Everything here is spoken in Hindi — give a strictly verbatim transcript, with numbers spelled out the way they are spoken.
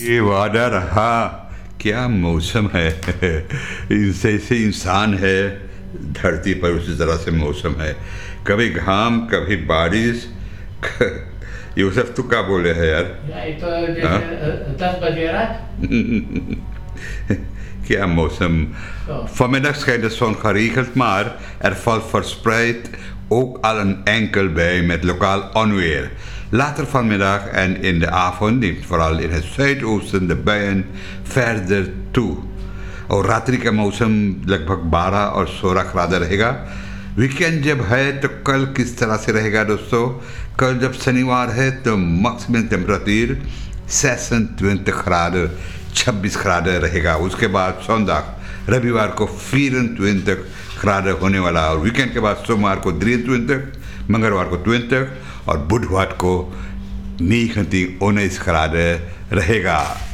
ये वादा रहा। क्या मौसम है। इनसे से इंसान है धरती पर, उसी तरह से मौसम है। कभी घाम कभी बारिश। यूसुफ तू क्या बोले है यार? ये तो जैसे दस बजे रात क्या mosum. Ja. Vanmiddag schijnt de zon geregeld, maar er valt verspreid ook al een enkel bui met lokaal onweer. Later vanmiddag en in de avond neemt vooral in het zuidoosten de buien verder toe. और रात्रि का मौसम लगभग बारह और सोलह ग्राद रहेगा। वीकेंड जब है तो कल किस तरह से रहेगा दोस्तों? कल जब शनिवार है तो मैक्सिमम टेम्परेचर zesentwintig graden, छब्बीस graden रहेगा। उसके बाद zondag रविवार को vierentwintig graden होने वाला, और वीकेंड के बाद सोमवार को drieëntwintig, मंगलवार को twintig और बुधवार को negentien, उन्नीस graden रहेगा।